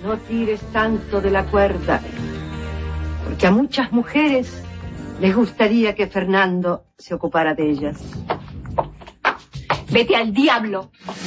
No tires tanto de la cuerda, porque a muchas mujeres les gustaría que Fernando se ocupara de ellas. Vete al diablo.